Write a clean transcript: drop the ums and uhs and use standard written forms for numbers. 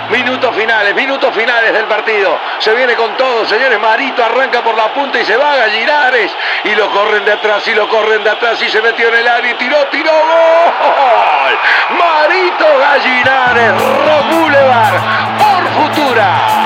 Minutos finales del partido. Se viene con todo, señores. Marito arranca por la punta y se va a Gallinares. Y lo corren de atrás y se metió en el área y tiró. ¡Gol! Marito Gallinares, Rock Boulevard, por Futura.